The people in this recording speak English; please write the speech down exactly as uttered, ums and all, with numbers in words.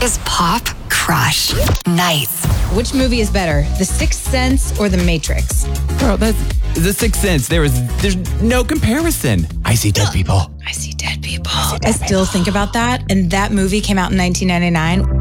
is Pop Crush Nights. Which movie is better, The Sixth Sense or The Matrix? Bro, that's The Sixth Sense. There is, there's no comparison. I see dead people. I see dead people. I still think about that, and that movie came out in nineteen ninety-nine.